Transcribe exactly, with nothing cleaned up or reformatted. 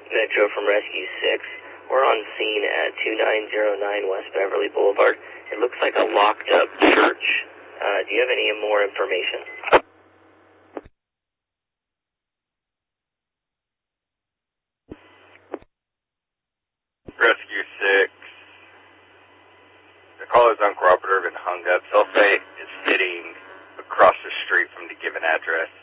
Metro from Rescue six. We're on scene at two nine zero nine West Beverly Boulevard. It looks like a locked up church. Uh, do you have any more information? Rescue six. The call is uncooperative and hung up. Sulfate is sitting across the street from the given address.